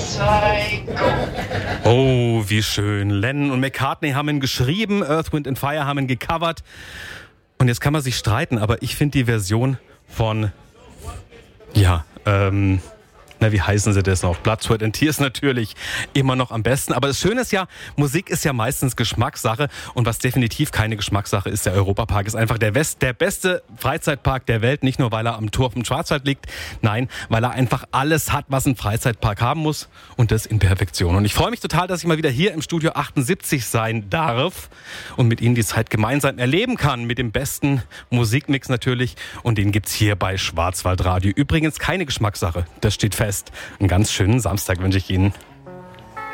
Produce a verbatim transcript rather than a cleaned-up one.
Oh, wie schön. Lennon und McCartney haben ihn geschrieben, Earth, Wind and Fire haben ihn gecovert. Und jetzt kann man sich streiten, aber ich finde die Version von, ja, ähm... na, wie heißen sie das noch? Blood, Sweat and Tears natürlich immer noch am besten. Aber das Schöne ist ja, Musik ist ja meistens Geschmackssache. Und was definitiv keine Geschmackssache ist, der Europapark ist einfach der, West, der beste Freizeitpark der Welt. Nicht nur, weil er am Tor vom Schwarzwald liegt. Nein, weil er einfach alles hat, was ein Freizeitpark haben muss. Und das in Perfektion. Und ich freue mich total, dass ich mal wieder hier im Studio achtundsiebzig sein darf. Und mit Ihnen die Zeit gemeinsam erleben kann. Mit dem besten Musikmix natürlich. Und den gibt's hier bei Schwarzwaldradio. Übrigens keine Geschmackssache. Das steht fest. Einen ganz schönen Samstag wünsche ich Ihnen.